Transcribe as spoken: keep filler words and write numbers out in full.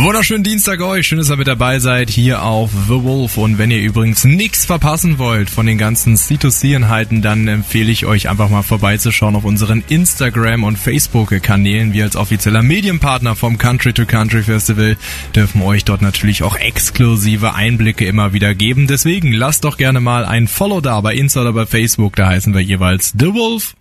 Wunderschönen Dienstag euch, schön, dass ihr mit dabei seid hier auf The Wolf. Und wenn ihr übrigens nichts verpassen wollt von den ganzen C zwei C-Inhalten, dann empfehle ich euch einfach mal vorbeizuschauen auf unseren Instagram- und Facebook-Kanälen. Wir als offizieller Medienpartner vom Country to Country Festival dürfen euch dort natürlich auch exklusive Einblicke immer wieder geben. Deswegen lasst doch gerne mal ein Follow da bei Insta oder bei Facebook, da heißen wir jeweils The Wolf.